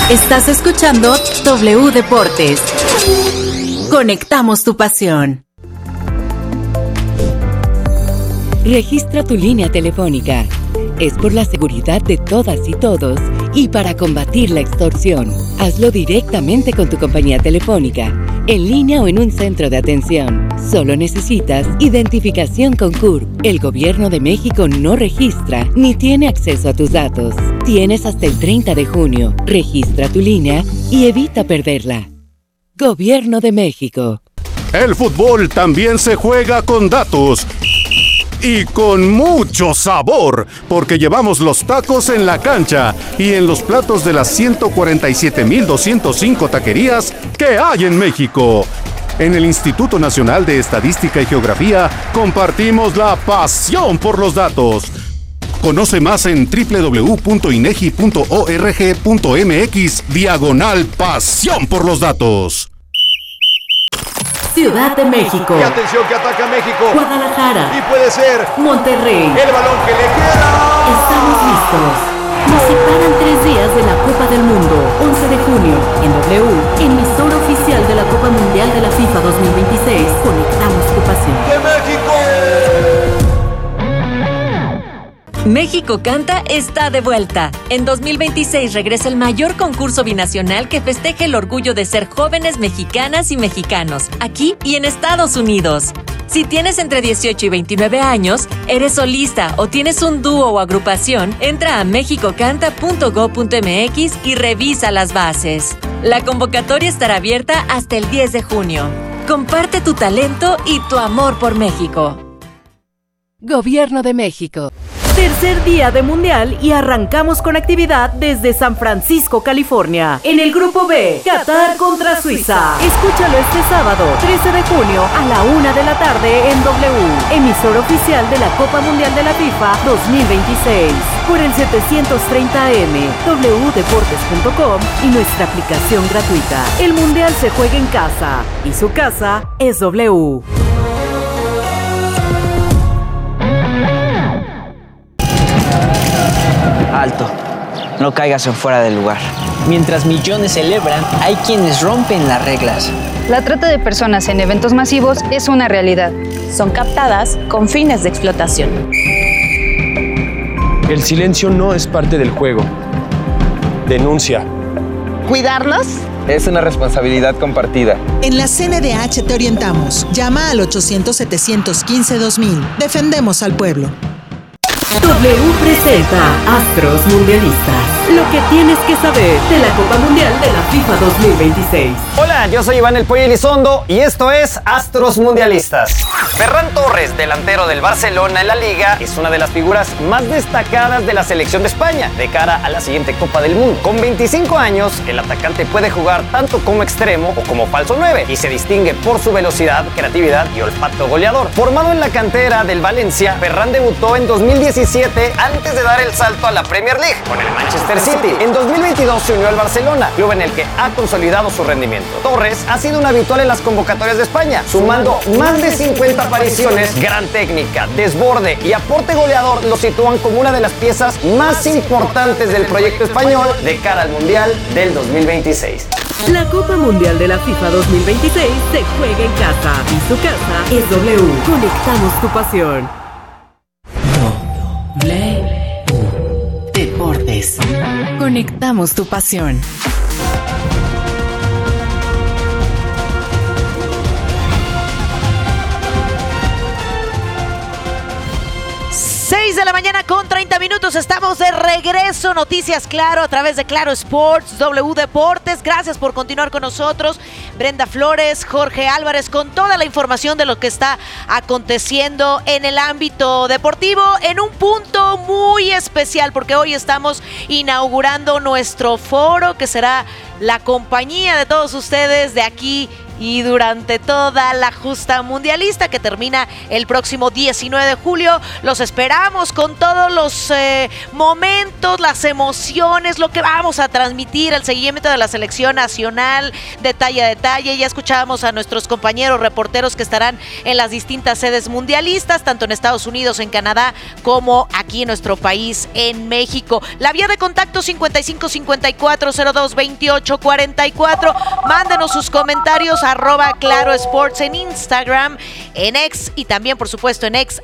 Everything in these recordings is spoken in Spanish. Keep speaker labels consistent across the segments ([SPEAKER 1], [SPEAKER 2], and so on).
[SPEAKER 1] Estás escuchando W Deportes. Conectamos tu pasión.
[SPEAKER 2] Registra tu línea telefónica. Es por la seguridad de todas y todos y para combatir la extorsión. Hazlo directamente con tu compañía telefónica, en línea o en un centro de atención. Solo necesitas identificación con CURP. El Gobierno de México no registra ni tiene acceso a tus datos. Tienes hasta el 30 de junio. Registra tu línea y evita perderla. Gobierno de México.
[SPEAKER 3] El fútbol también se juega con datos. Y con mucho sabor, porque llevamos los tacos en la cancha y en los platos de las 147,205 taquerías que hay en México. En el Instituto Nacional de Estadística y Geografía compartimos la pasión por los datos. Conoce más en www.inegi.org.mx/pasión por los datos.
[SPEAKER 1] Ciudad de México.
[SPEAKER 4] Y atención que ataca México.
[SPEAKER 1] Guadalajara.
[SPEAKER 4] Y puede ser
[SPEAKER 1] Monterrey.
[SPEAKER 4] El balón que le queda.
[SPEAKER 1] Estamos listos. Nos separan 3 días de la Copa del Mundo. 11 de junio, en W, emisora oficial de la Copa Mundial de la FIFA 2026. Conectamos tu pasión.
[SPEAKER 4] ¡De México!
[SPEAKER 5] México Canta está de vuelta. En 2026 regresa el mayor concurso binacional que festeja el orgullo de ser jóvenes mexicanas y mexicanos, aquí y en Estados Unidos. Si tienes entre 18 y 29 años, eres solista o tienes un dúo o agrupación, entra a mexicocanta.go.mx y revisa las bases. La convocatoria estará abierta hasta el 10 de junio. Comparte tu talento y tu amor por México.
[SPEAKER 2] Gobierno de México.
[SPEAKER 1] Tercer día de Mundial y arrancamos con actividad desde San Francisco, California. En el Grupo B, Qatar contra Suiza. Escúchalo este sábado, 13 de junio a la 1 de la tarde en W, emisora oficial de la Copa Mundial de la FIFA 2026. Por el 730 AM, wdeportes.com y nuestra aplicación gratuita. El Mundial se juega en casa y su casa es W.
[SPEAKER 6] Alto, no caigas en fuera del lugar.
[SPEAKER 7] Mientras millones celebran, hay quienes rompen las reglas.
[SPEAKER 8] La trata de personas en eventos masivos es una realidad.
[SPEAKER 9] Son captadas con fines de explotación.
[SPEAKER 10] El silencio no es parte del juego. Denuncia.
[SPEAKER 11] ¿Cuidarnos?
[SPEAKER 12] Es una responsabilidad compartida.
[SPEAKER 11] En la CNDH te orientamos. Llama al 800-715-2000. Defendemos al pueblo.
[SPEAKER 1] W presenta Astros Mundialistas. Lo que tienes que saber de la Copa Mundial de la FIFA 2026.
[SPEAKER 13] Hola, yo soy Iván El Pollo Elizondo y esto es Astros Mundialistas. Ferran Torres, delantero del Barcelona en la Liga, es una de las figuras más destacadas de la selección de España de cara a la siguiente Copa del Mundo. Con 25 años, el atacante puede jugar tanto como extremo o como falso 9 y se distingue por su velocidad, creatividad y olfato goleador. Formado en la cantera del Valencia, Ferran debutó en 2017 antes de dar el salto a la Premier League con el Manchester City. En 2022 se unió al Barcelona, club en el que ha consolidado su rendimiento. Torres ha sido un habitual en las convocatorias de España, sumando más de 50 apariciones. Gran técnica, desborde y aporte goleador lo sitúan como una de las piezas más importantes del proyecto español de cara al Mundial del 2026.
[SPEAKER 1] La Copa Mundial de la FIFA 2026 se juega en casa y su casa es W. Conectamos tu pasión. Deportes. Conectamos tu pasión.
[SPEAKER 14] De la mañana con 30 minutos, estamos de regreso. Noticias Claro a través de Claro Sports, W Deportes. Gracias por continuar con nosotros. Brenda Flores, Jorge Álvarez con toda la información de lo que está aconteciendo en el ámbito deportivo en un punto muy especial porque hoy estamos inaugurando nuestro foro que será la compañía de todos ustedes de aquí y durante toda la justa mundialista que termina el próximo 19 de julio. Los esperamos con todos los momentos, las emociones, lo que vamos a transmitir, el seguimiento de la selección nacional, detalle a detalle. Ya escuchábamos a nuestros compañeros reporteros que estarán en las distintas sedes mundialistas, tanto en Estados Unidos, en Canadá, como aquí en nuestro país, en México. La vía de contacto 55 54 02 28 44. Mándenos sus comentarios @Claro Sports en Instagram, en X y también, por supuesto, en X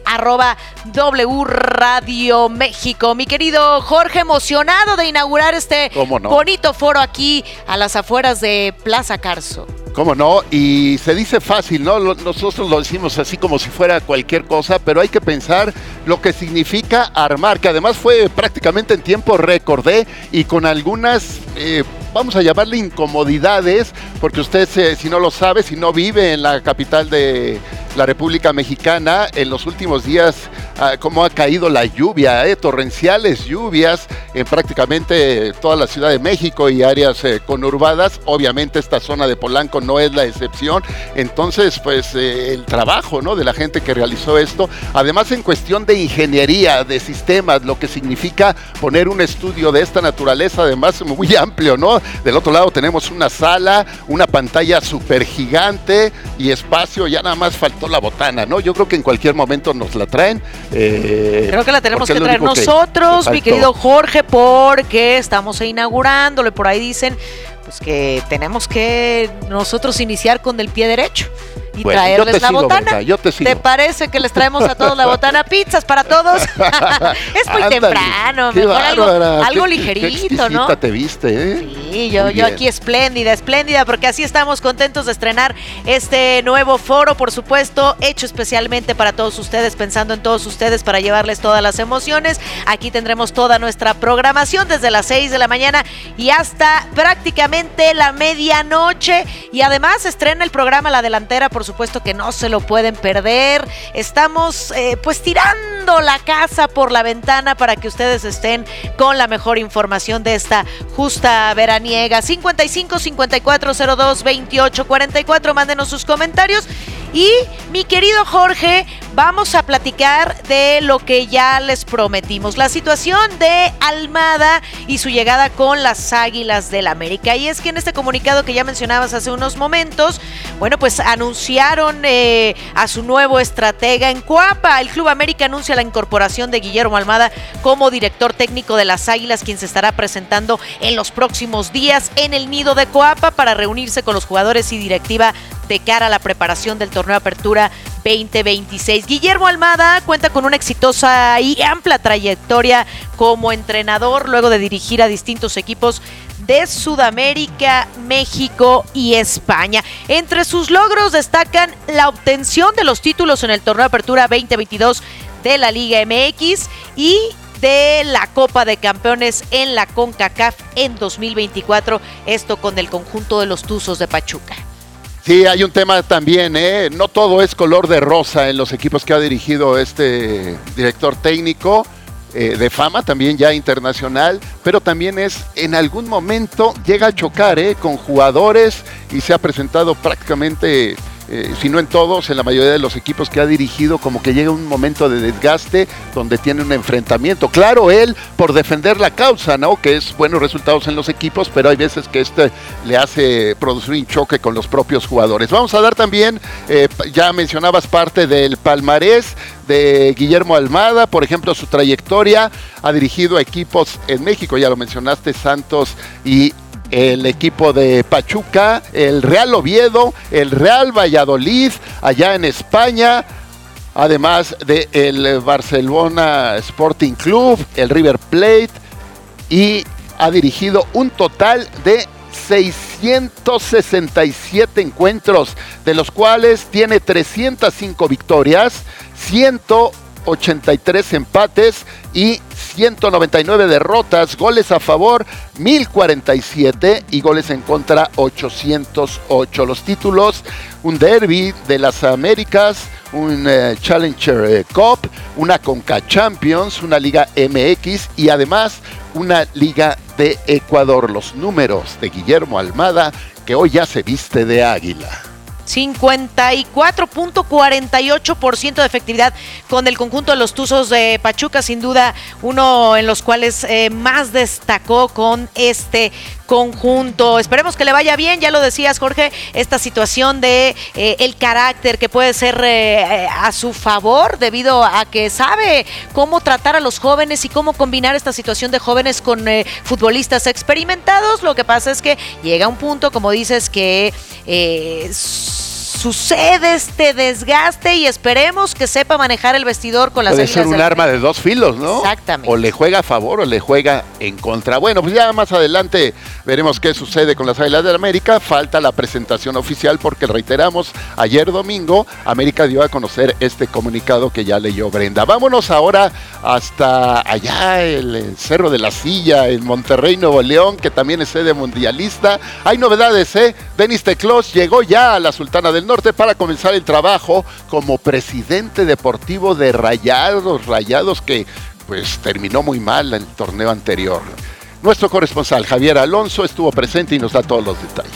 [SPEAKER 14] @W Radio México. Mi querido Jorge, emocionado de inaugurar este bonito foro aquí a las afueras de Plaza Carso.
[SPEAKER 15] ¿Cómo no? Y se dice fácil, ¿no? Nosotros lo decimos así como si fuera cualquier cosa, pero hay que pensar lo que significa armar, que además fue prácticamente en tiempo récord, y con algunas, vamos a llamarle incomodidades, porque usted, si no lo sabe, si no vive en la capital de la República Mexicana, en los últimos días, cómo ha caído la lluvia, torrenciales lluvias en prácticamente toda la Ciudad de México y áreas conurbadas. Obviamente esta zona de Polanco no es la excepción. Entonces, pues el trabajo, ¿no?, de la gente que realizó esto, además en cuestión de ingeniería, de sistemas, lo que significa poner un estudio de esta naturaleza, además muy amplio, ¿no? Del otro lado tenemos una sala, una pantalla súper gigante y espacio, ya nada más faltó la botana, ¿no? Yo creo que en cualquier momento nos la traen.
[SPEAKER 14] Creo que la tenemos que traer nosotros, mi querido Jorge, porque estamos inaugurándolo. Por ahí dicen pues que tenemos que nosotros iniciar con el pie derecho y traerles la botana. ¿Te parece que les traemos a todos la botana? Pizzas para todos. Es muy temprano, mejor algo ligerito, ¿no?
[SPEAKER 15] Te viste,
[SPEAKER 14] Sí, yo aquí espléndida, porque así estamos contentos de estrenar este nuevo foro, por supuesto, hecho especialmente para todos ustedes, pensando en todos ustedes, para llevarles todas las emociones. Aquí tendremos toda nuestra programación desde las 6 de la mañana y hasta prácticamente la medianoche. Y además estrena el programa La Delantera, por supuesto que no se lo pueden perder. Estamos pues tirando la casa por la ventana para que ustedes estén con la mejor información de esta justa veraniega. 55 54 02 28 44. Mándenos sus comentarios. Y mi querido Jorge, vamos a platicar de lo que ya les prometimos, la situación de Almada y su llegada con las Águilas del América. Y es que en este comunicado que ya mencionabas hace unos momentos, bueno, pues anunciaron a su nuevo estratega en Coapa. El Club América anuncia la incorporación de Guillermo Almada como director técnico de las Águilas, quien se estará presentando en los próximos días en el nido de Coapa para reunirse con los jugadores y directiva de cara a la preparación del torneo Apertura 2026. Guillermo Almada cuenta con una exitosa y amplia trayectoria como entrenador, luego de dirigir a distintos equipos de Sudamérica, México y España. Entre sus logros destacan la obtención de los títulos en el torneo Apertura 2022 de la Liga MX y de la Copa de Campeones en la CONCACAF en 2024, esto con el conjunto de los Tuzos de Pachuca.
[SPEAKER 15] Sí, hay un tema también, no todo es color de rosa en los equipos que ha dirigido este director técnico, de fama también ya internacional, pero también en algún momento llega a chocar con jugadores y se ha presentado prácticamente, si no en todos, en la mayoría de los equipos que ha dirigido, como que llega un momento de desgaste donde tiene un enfrentamiento. Claro, él por defender la causa, ¿no?, que es buenos resultados en los equipos, pero hay veces que le hace producir un choque con los propios jugadores. Vamos a dar también, ya mencionabas parte del palmarés de Guillermo Almada, por ejemplo, su trayectoria. Ha dirigido equipos en México, ya lo mencionaste, Santos y el equipo de Pachuca, el Real Oviedo, el Real Valladolid, allá en España, además del Barcelona Sporting Club, el River Plate, y ha dirigido un total de 667 encuentros, de los cuales tiene 305 victorias, 183 empates y 199 derrotas, goles a favor 1047 y goles en contra 808. Los títulos: un derby de las Américas, un Challenger Cup, una Conca Champions, una Liga MX y además una Liga de Ecuador. Los números de Guillermo Almada, que hoy ya se viste de águila.
[SPEAKER 14] 54.48% de efectividad con el conjunto de los Tuzos de Pachuca, sin duda uno en los cuales más destacó con este conjunto. Esperemos que le vaya bien, ya lo decías, Jorge, esta situación de el carácter que puede ser a su favor debido a que sabe cómo tratar a los jóvenes y cómo combinar esta situación de jóvenes con futbolistas experimentados. Lo que pasa es que llega un punto, como dices, que sucede este desgaste y esperemos que sepa manejar el vestidor con las
[SPEAKER 15] Puede ser un arma de dos filos, ¿no?
[SPEAKER 14] Exactamente.
[SPEAKER 15] O le juega a favor o le juega en contra. Bueno, pues ya más adelante veremos qué sucede con las Águilas del América. Falta la presentación oficial porque, reiteramos, ayer domingo América dio a conocer este comunicado que ya leyó Brenda. Vámonos ahora hasta allá, el Cerro de la Silla, en Monterrey, Nuevo León, que también es sede mundialista. Hay novedades, Denis Teclós llegó ya a la Sultana del Norte para comenzar el trabajo como presidente deportivo de Rayados que pues terminó muy mal en el torneo anterior. Nuestro corresponsal Javier Alonso estuvo presente y nos da todos los detalles.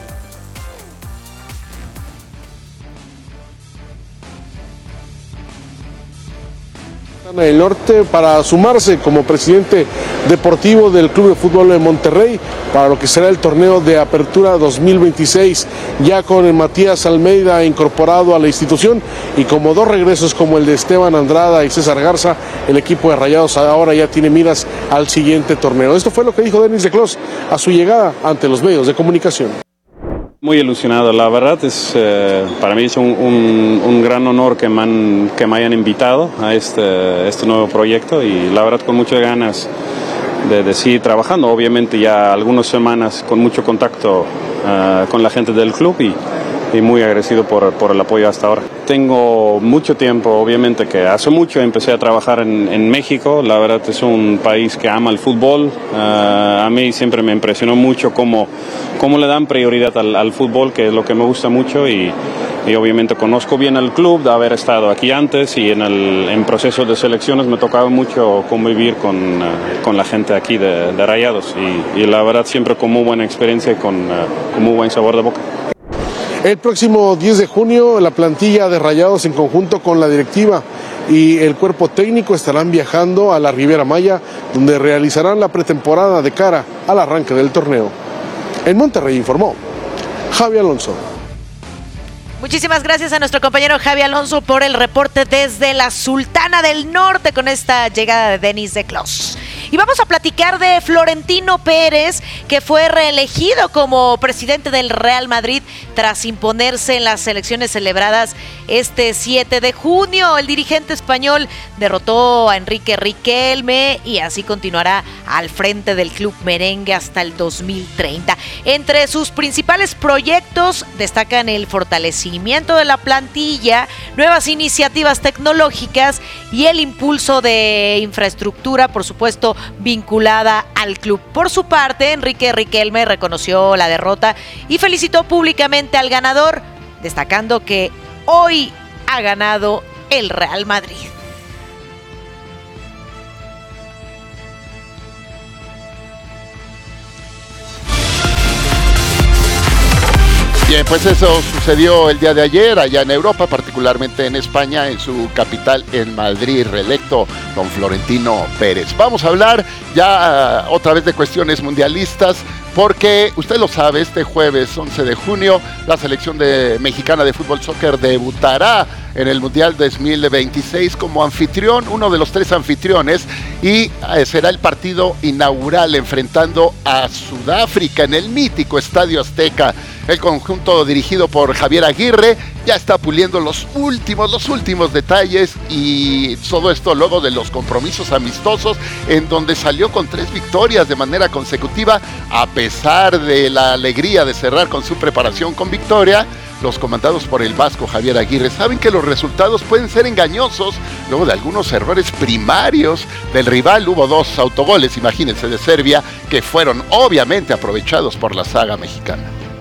[SPEAKER 16] Del Norte para sumarse como presidente deportivo del Club de Fútbol de Monterrey para lo que será el torneo de apertura 2026, ya con Matías Almeida incorporado a la institución y como dos regresos como el de Esteban Andrada y César Garza, el equipo de Rayados ahora ya tiene miras al siguiente torneo. Esto fue lo que dijo Denis Teclós a su llegada ante los medios de comunicación.
[SPEAKER 17] Muy ilusionado, la verdad para mí es un gran honor que me hayan invitado a este nuevo proyecto y la verdad con muchas ganas de seguir trabajando, obviamente ya algunas semanas con mucho contacto con la gente del club y muy agradecido por el apoyo hasta ahora. Tengo mucho tiempo, obviamente que hace mucho empecé a trabajar en México, la verdad es un país que ama el fútbol, a mí siempre me impresionó mucho cómo le dan prioridad al fútbol, que es lo que me gusta mucho y obviamente conozco bien el club de haber estado aquí antes y en procesos de selecciones me tocaba mucho convivir con la gente aquí de Rayados y la verdad siempre con muy buena experiencia y con muy buen sabor de boca.
[SPEAKER 16] El próximo 10 de junio la plantilla de Rayados en conjunto con la directiva y el cuerpo técnico estarán viajando a la Riviera Maya, donde realizarán la pretemporada de cara al arranque del torneo. En Monterrey informó Javi Alonso.
[SPEAKER 14] Muchísimas gracias a nuestro compañero Javi Alonso por el reporte desde la Sultana del Norte con esta llegada de Denis Teclós. Y vamos a platicar de Florentino Pérez, que fue reelegido como presidente del Real Madrid tras imponerse en las elecciones celebradas este 7 de junio. El dirigente español derrotó a Enrique Riquelme y así continuará al frente del club merengue hasta el 2030. Entre sus principales proyectos destacan el fortalecimiento de la plantilla, nuevas iniciativas tecnológicas y el impulso de infraestructura, por supuesto, vinculada al club. Por su parte, Enrique Riquelme reconoció la derrota y felicitó públicamente al ganador, destacando que hoy ha ganado el Real Madrid.
[SPEAKER 15] Bien, pues eso sucedió el día de ayer allá en Europa, particularmente en España, en su capital, en Madrid, reelecto don Florentino Pérez. Vamos a hablar ya otra vez de cuestiones mundialistas, porque usted lo sabe, este jueves 11 de junio la selección mexicana de fútbol soccer debutará en el Mundial 2026 como anfitrión, uno de los 3 anfitriones, y será el partido inaugural enfrentando a Sudáfrica en el mítico Estadio Azteca. El conjunto dirigido por Javier Aguirre ya está puliendo los últimos detalles y todo esto luego de los compromisos amistosos en donde salió con 3 victorias de manera consecutiva. A pesar de la alegría de cerrar con su preparación con victoria, los comandados por el vasco Javier Aguirre saben que los resultados pueden ser engañosos luego de algunos errores primarios del rival. Hubo 2 autogoles, imagínense, de Serbia, que fueron obviamente aprovechados por la saga mexicana.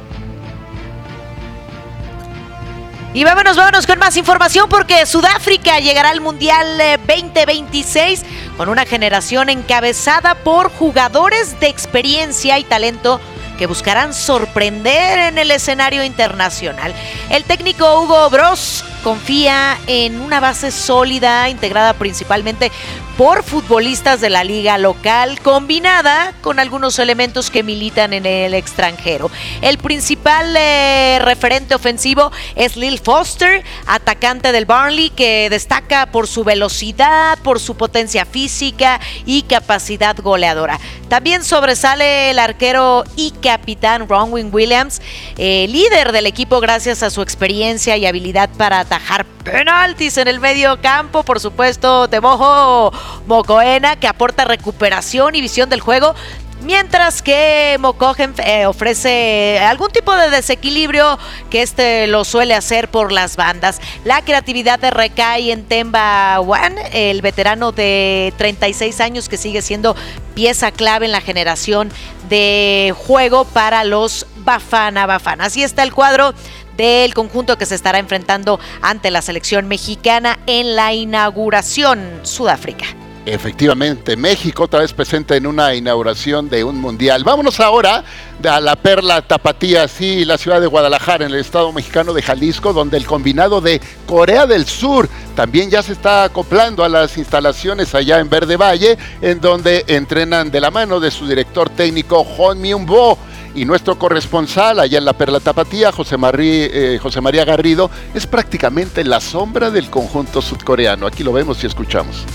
[SPEAKER 14] Y vámonos con más información, porque Sudáfrica llegará al Mundial 2026 con una generación encabezada por jugadores de experiencia y talento que buscarán sorprender en el escenario internacional. El técnico Hugo Broz confía en una base sólida, integrada principalmente por futbolistas de la liga local, combinada con algunos elementos que militan en el extranjero. El principal referente ofensivo es Lil Foster, atacante del Burnley, que destaca por su velocidad, por su potencia física y capacidad goleadora. También sobresale el arquero y capitán Ronwen Williams, líder del equipo gracias a su experiencia y habilidad para atajar penaltis en el medio campo. Por supuesto, Teboho Mokoena, que aporta recuperación y visión del juego, mientras que Mokogen ofrece algún tipo de desequilibrio que lo suele hacer por las bandas. La creatividad recae en Themba Wan, el veterano de 36 años que sigue siendo pieza clave en la generación de juego para los Bafana Bafana. Así está el cuadro del conjunto que se estará enfrentando ante la selección mexicana en la inauguración Sudáfrica.
[SPEAKER 15] Efectivamente, México otra vez presente en una inauguración de un mundial. Vámonos ahora a la perla tapatía, sí, la ciudad de Guadalajara, en el estado mexicano de Jalisco, donde el combinado de Corea del Sur también ya se está acoplando a las instalaciones allá en Verde Valle, en donde entrenan de la mano de su director técnico Hong Myung-bo. Y nuestro corresponsal allá en la perla tapatía, José María Garrido, es prácticamente la sombra del conjunto sudcoreano. Aquí lo vemos y escuchamos.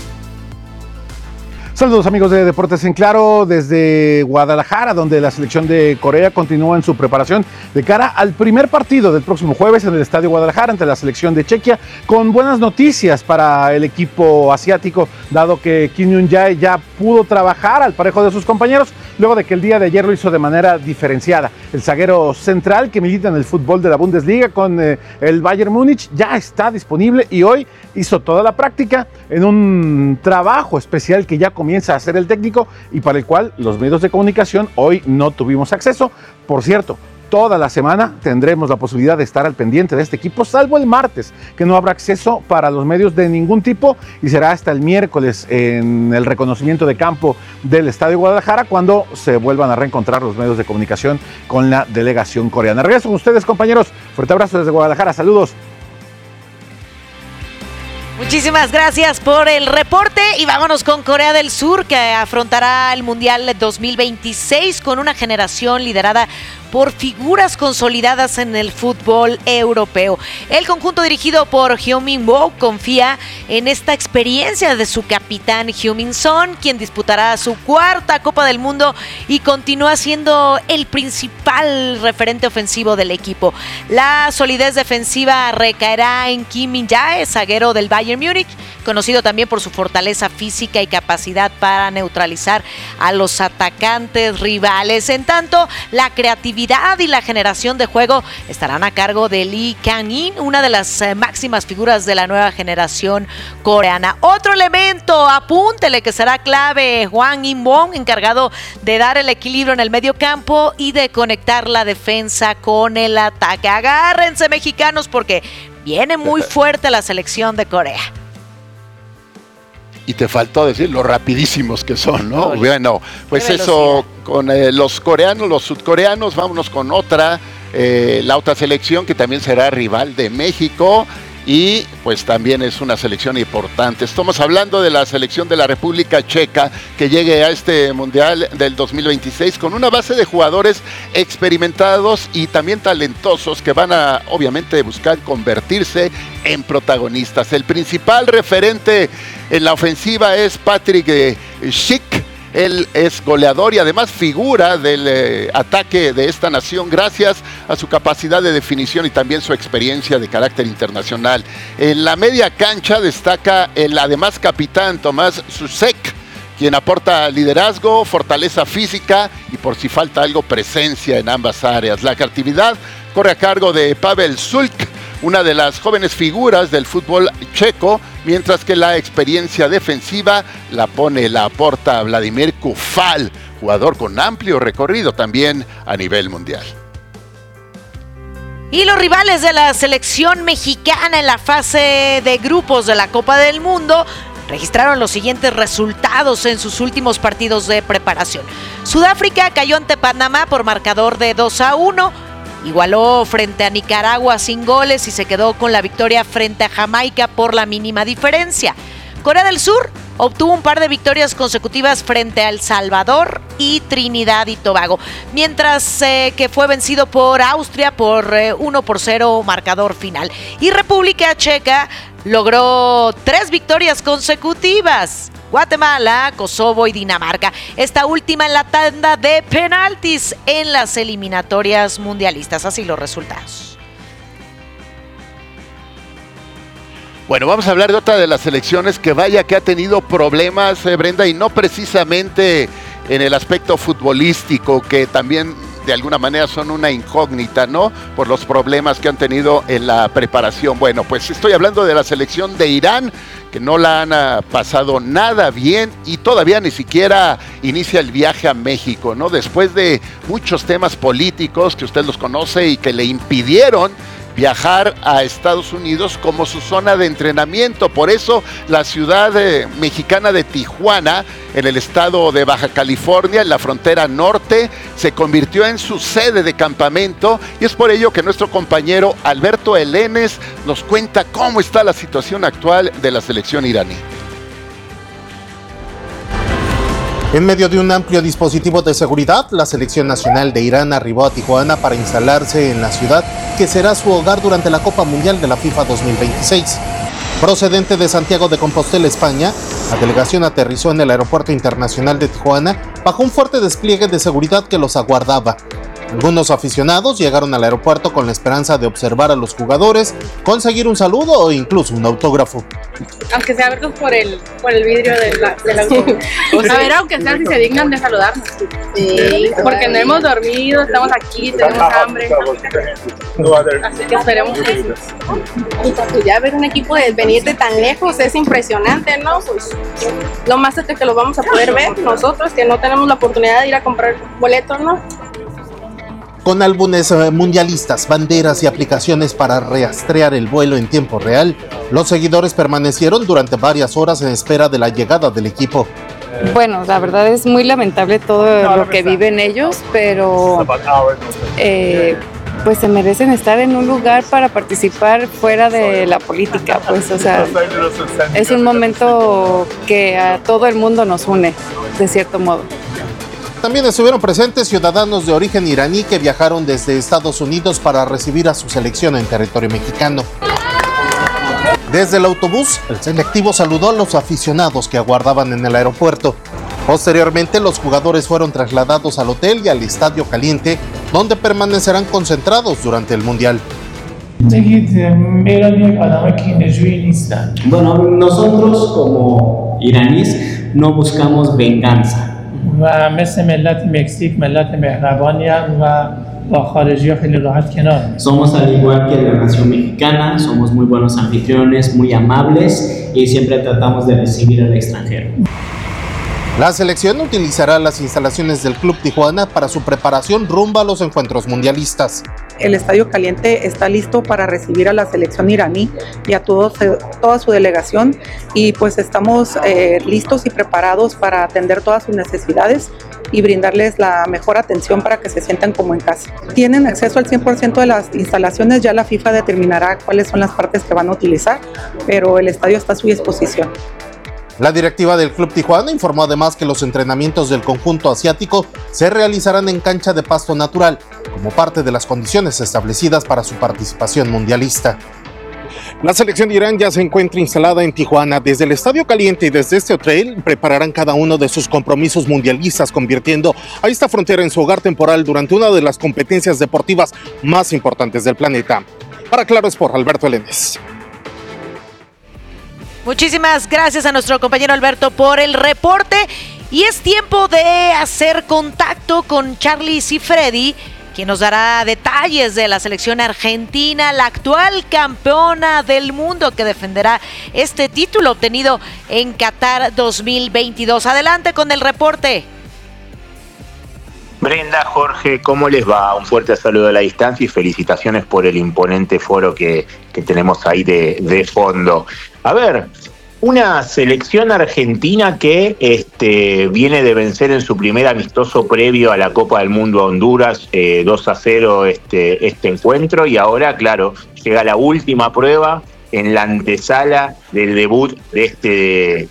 [SPEAKER 18] Saludos amigos de Deportes en Claro desde Guadalajara, donde la selección de Corea continúa en su preparación de cara al primer partido del próximo jueves en el Estadio Guadalajara ante la selección de Chequia, con buenas noticias para el equipo asiático, dado que Kim Yoon-jae ya pudo trabajar al parejo de sus compañeros, luego de que el día de ayer lo hizo de manera diferenciada. El zaguero central que milita en el fútbol de la Bundesliga con el Bayern Múnich ya está disponible y hoy hizo toda la práctica en un trabajo especial que ya comienza a hacer el técnico y para el cual los medios de comunicación hoy no tuvimos acceso. Por cierto, toda la semana tendremos la posibilidad de estar al pendiente de este equipo, salvo el martes, que no habrá acceso para los medios de ningún tipo y será hasta el miércoles en el reconocimiento de campo del Estadio Guadalajara cuando se vuelvan a reencontrar los medios de comunicación con la delegación coreana. Regreso con ustedes, compañeros. Fuerte abrazo desde Guadalajara. Saludos.
[SPEAKER 14] Muchísimas gracias por el reporte y vámonos con Corea del Sur, que afrontará el Mundial 2026 con una generación liderada por figuras consolidadas en el fútbol europeo. El conjunto dirigido por Hong Min-bo confía en esta experiencia de su capitán Heung-min Son, quien disputará su cuarta Copa del Mundo y continúa siendo el principal referente ofensivo del equipo. La solidez defensiva recaerá en Kim Min-jae, zaguero del Bayern Múnich, conocido también por su fortaleza física y capacidad para neutralizar a los atacantes rivales. En tanto, la creatividad y la generación de juego estarán a cargo de Lee Kang-in, una de las máximas figuras de la nueva generación coreana. Otro elemento, apúntele, que será clave, Hwang In-won, encargado de dar el equilibrio en el medio campo y de conectar la defensa con el ataque. Agárrense, mexicanos, porque viene muy fuerte la selección de Corea.
[SPEAKER 15] Y te faltó decir lo rapidísimos que son, ¿no? Bueno, pues eso con los coreanos, los sudcoreanos. Vámonos con la otra selección que también será rival de México y pues también es una selección importante. Estamos hablando de la selección de la República Checa, que llegue a este Mundial del 2026 con una base de jugadores experimentados y también talentosos que van a obviamente buscar convertirse en protagonistas. El principal referente en la ofensiva es Patrick Schick. Él es goleador y además figura del ataque de esta nación gracias a su capacidad de definición y también su experiencia de carácter internacional. En la media cancha destaca el además capitán Tomás Susek, quien aporta liderazgo, fortaleza física y por si falta algo, presencia en ambas áreas. La creatividad corre a cargo de Pavel Sulk, una de las jóvenes figuras del fútbol checo, mientras que la experiencia defensiva la aporta Vladimir Kufal, jugador con amplio recorrido también a nivel mundial.
[SPEAKER 14] Y los rivales de la selección mexicana en la fase de grupos de la Copa del Mundo registraron los siguientes resultados en sus últimos partidos de preparación. Sudáfrica cayó ante Panamá por marcador de 2-1, igualó frente a Nicaragua sin goles y se quedó con la victoria frente a Jamaica por la mínima diferencia. Corea del Sur obtuvo un par de victorias consecutivas frente a El Salvador y Trinidad y Tobago, mientras que fue vencido por Austria por 1-0 marcador final. Y República Checa logró 3 victorias consecutivas: Guatemala, Kosovo y Dinamarca. Esta última en la tanda de penaltis en las eliminatorias mundialistas. Así los resultados.
[SPEAKER 15] Bueno, vamos a hablar de otra de las selecciones que vaya que ha tenido problemas, Brenda, y no precisamente en el aspecto futbolístico, que también de alguna manera son una incógnita, ¿no? Por los problemas que han tenido en la preparación. Bueno, pues estoy hablando de la selección de Irán, que no la han pasado nada bien y todavía ni siquiera inicia el viaje a México, ¿no? Después de muchos temas políticos que usted los conoce y que le impidieron viajar a Estados Unidos como su zona de entrenamiento. Por eso la ciudad mexicana de Tijuana, en el estado de Baja California, en la frontera norte, se convirtió en su sede de campamento, y es por ello que nuestro compañero Alberto Elenes nos cuenta cómo está la situación actual de la selección iraní.
[SPEAKER 19] En medio de un amplio dispositivo de seguridad, la selección nacional de Irán arribó a Tijuana para instalarse en la ciudad que será su hogar durante la Copa Mundial de la FIFA 2026. Procedente de Santiago de Compostela, España, la delegación aterrizó en el Aeropuerto Internacional de Tijuana bajo un fuerte despliegue de seguridad que los aguardaba. Algunos aficionados llegaron al aeropuerto con la esperanza de observar a los jugadores, conseguir un saludo o incluso un autógrafo.
[SPEAKER 20] Aunque sea verlos por el vidrio del autógrafo. A ver, aunque sea si se dignan de saludarnos. Sí, porque no hemos dormido, estamos aquí, tenemos hambre. Así que esperemos que sí.
[SPEAKER 21] Y pues ya ver un equipo de venir de tan lejos es impresionante, ¿no? Pues lo más cerca que lo vamos a poder ver nosotros, que no tenemos la oportunidad de ir a comprar boletos, ¿no?
[SPEAKER 19] Con álbumes mundialistas, banderas y aplicaciones para rastrear el vuelo en tiempo real, los seguidores permanecieron durante varias horas en espera de la llegada del equipo.
[SPEAKER 22] Bueno, la verdad es muy lamentable todo lo que viven ellos, pero pues se merecen estar en un lugar para participar fuera de la política, pues, o sea, es un momento que a todo el mundo nos une, de cierto modo.
[SPEAKER 19] También estuvieron presentes ciudadanos de origen iraní que viajaron desde Estados Unidos para recibir a su selección en territorio mexicano. Desde el autobús, el selectivo saludó a los aficionados que aguardaban en el aeropuerto. Posteriormente, los jugadores fueron trasladados al hotel y al Estadio Caliente, donde permanecerán concentrados durante el Mundial.
[SPEAKER 23] Bueno, nosotros como iraníes no buscamos venganza. Somos al igual que la nación mexicana, somos muy buenos anfitriones, muy amables y siempre tratamos de recibir al extranjero.
[SPEAKER 19] La selección utilizará las instalaciones del Club Tijuana para su preparación rumbo a los encuentros mundialistas.
[SPEAKER 24] El Estadio Caliente está listo para recibir a la selección iraní y a toda su delegación, y pues estamos listos y preparados para atender todas sus necesidades y brindarles la mejor atención para que se sientan como en casa. Tienen acceso al 100% de las instalaciones, ya la FIFA determinará cuáles son las partes que van a utilizar, pero el estadio está a su disposición.
[SPEAKER 19] La directiva del Club Tijuana informó además que los entrenamientos del conjunto asiático se realizarán en cancha de pasto natural, como parte de las condiciones establecidas para su participación mundialista. La selección de Irán ya se encuentra instalada en Tijuana. Desde el Estadio Caliente y desde este hotel prepararán cada uno de sus compromisos mundialistas, convirtiendo a esta frontera en su hogar temporal durante una de las competencias deportivas más importantes del planeta. Para Claro Sport, Alberto Elenes.
[SPEAKER 14] Muchísimas gracias a nuestro compañero Alberto por el reporte, y es tiempo de hacer contacto con Charlie Cifredi, quien nos dará detalles de la selección argentina, la actual campeona del mundo que defenderá este título obtenido en Qatar 2022. Adelante con el reporte.
[SPEAKER 25] Brenda, Jorge, ¿cómo les va? Un fuerte saludo a la distancia y felicitaciones por el imponente foro que tenemos ahí de fondo. A ver, Una selección argentina que viene de vencer en su primer amistoso previo a la Copa del Mundo a Honduras, 2-0 este encuentro, y ahora, claro, llega la última prueba en la antesala del debut de este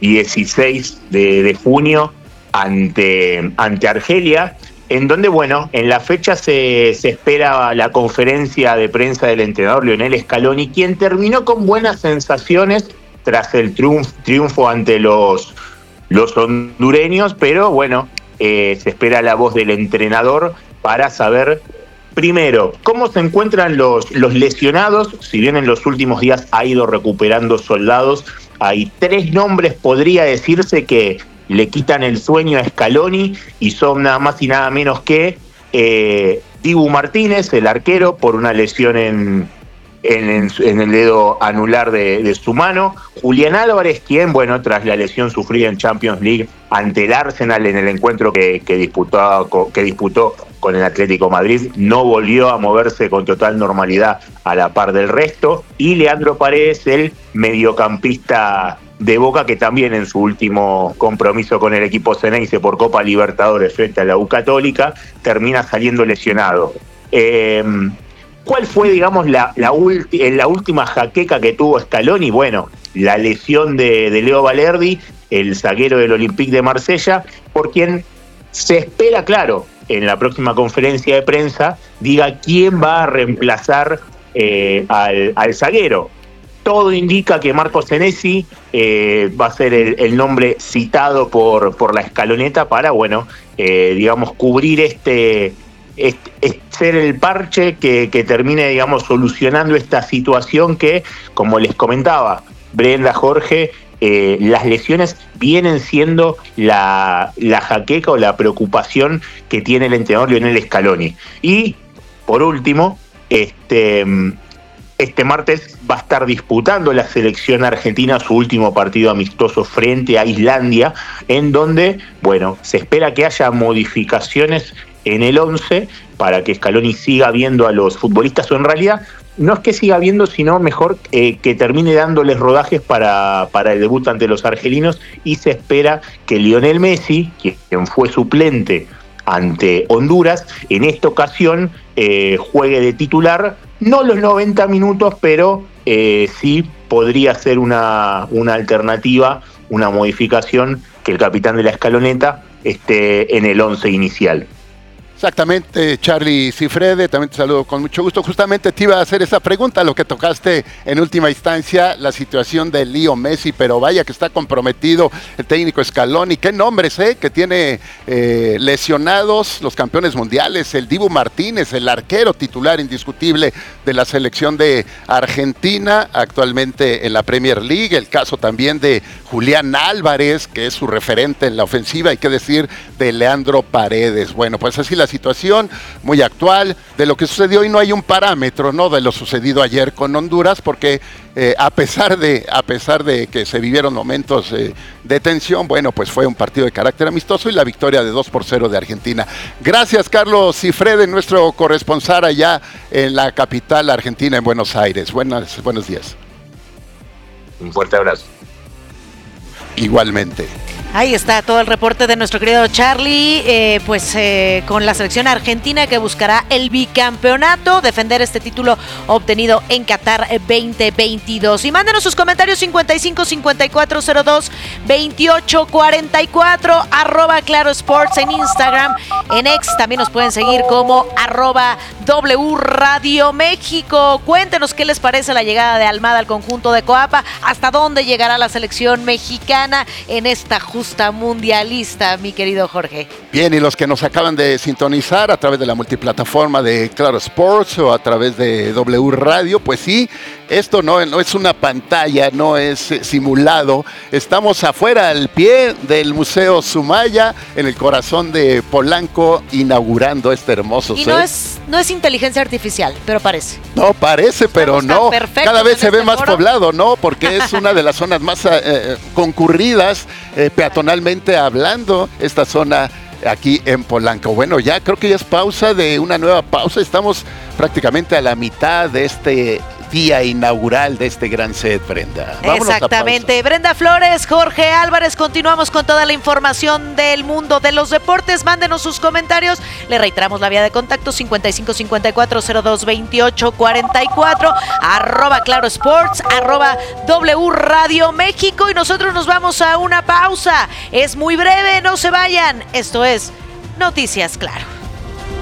[SPEAKER 25] 16 de junio ante Argelia, en donde, bueno, en la fecha se espera la conferencia de prensa del entrenador Lionel Scaloni, quien terminó con buenas sensaciones tras el triunfo ante los hondureños, pero bueno, se espera la voz del entrenador para saber, primero, cómo se encuentran los lesionados. Si bien en los últimos días ha ido recuperando soldados, hay 3 nombres, podría decirse, que le quitan el sueño a Scaloni, y son nada más y nada menos que Dibu Martínez, el arquero, por una lesión en el dedo anular de su mano. Julián Álvarez, quien, bueno, tras la lesión sufrida en Champions League ante el Arsenal en el encuentro que disputó con el Atlético Madrid, no volvió a moverse con total normalidad a la par del resto. Y Leandro Paredes, el mediocampista de Boca, que también en su último compromiso con el equipo Ceneice por Copa Libertadores frente a la U Católica, termina saliendo lesionado. ¿Cuál fue, digamos, la última jaqueca que tuvo Scaloni? Bueno, la lesión de Leo Valerdi, el zaguero del Olympique de Marsella, por quien se espera, claro, en la próxima conferencia de prensa, diga quién va a reemplazar al zaguero. Todo indica que Marco Senesi va a ser el nombre citado por la escaloneta para, bueno, digamos, cubrir ser el parche que termine, digamos, solucionando esta situación que, como les comentaba Brenda, Jorge, las lesiones vienen siendo la jaqueca o la preocupación que tiene el entrenador Lionel Scaloni. Y, por último, este martes va a estar disputando la selección argentina su último partido amistoso frente a Islandia, en donde, bueno, se espera que haya modificaciones en el 11 para que Scaloni siga viendo a los futbolistas, o en realidad no es que siga viendo, sino mejor que termine dándoles rodajes para el debut ante los argelinos, y se espera que Lionel Messi, quien fue suplente ante Honduras, en esta ocasión juegue de titular, no los 90 minutos, pero sí podría ser una alternativa, una modificación, que el capitán de la escaloneta esté en el 11 inicial.
[SPEAKER 15] Exactamente, Charlie Cifrede, también te saludo con mucho gusto. Justamente te iba a hacer esa pregunta, lo que tocaste en última instancia, la situación de Leo Messi, pero vaya que está comprometido el técnico Scaloni. Qué nombres, que tiene lesionados los campeones mundiales, el Dibu Martínez, el arquero titular indiscutible de la selección de Argentina, actualmente en la Premier League. El caso también de Julián Álvarez, que es su referente en la ofensiva, hay que decir, de Leandro Paredes. Bueno, pues así la situación muy actual de lo que sucedió, y no hay un parámetro, ¿no?, de lo sucedido ayer con Honduras, porque a pesar de que se vivieron momentos de tensión, bueno, pues fue un partido de carácter amistoso y la victoria de 2-0 de Argentina. Gracias, Carlos Cifrede, nuestro corresponsal allá en la capital argentina, en Buenos Aires. Buenos días.
[SPEAKER 25] Un fuerte abrazo.
[SPEAKER 15] Igualmente.
[SPEAKER 14] Ahí está todo el reporte de nuestro querido Charlie, con la selección argentina que buscará el bicampeonato, defender este título obtenido en Qatar 2022. Y mándenos sus comentarios 55-5402-2844, @Claro Sports en Instagram, en X también nos pueden seguir como @W Radio México. Cuéntenos qué les parece la llegada de Almada al conjunto de Coapa, hasta dónde llegará la selección mexicana en esta justa mundialista, mi querido Jorge.
[SPEAKER 15] Bien, y los que nos acaban de sintonizar a través de la multiplataforma de Claro Sports o a través de W Radio, pues sí, esto no es una pantalla, no es simulado. Estamos afuera, al pie del Museo Sumaya, en el corazón de Polanco, inaugurando este hermoso set.
[SPEAKER 14] Y no es inteligencia artificial, pero parece.
[SPEAKER 15] No, parece, pero no. Cada vez se ve más poblado, ¿no? Porque es una de las zonas más concurridas, peatonalmente hablando, esta zona aquí en Polanco. Bueno, ya creo que ya es pausa de una nueva pausa. Estamos prácticamente a la mitad de este día inaugural de este gran set, Brenda. Vámonos.
[SPEAKER 14] Exactamente. Brenda Flores, Jorge Álvarez, continuamos con toda la información del mundo de los deportes. Mándenos sus comentarios. Le reiteramos la vía de contacto 5554-022844, @Claro Sports, @W Radio México. Y nosotros nos vamos a una pausa. Es muy breve, no se vayan. Esto es Noticias Claro.